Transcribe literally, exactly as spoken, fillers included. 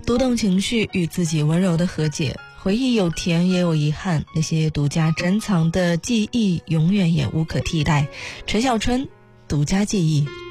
读懂情绪，与自己温柔的和解。回忆有甜也有遗憾，那些独家珍藏的记忆永远也无可替代。陈小春，独家记忆。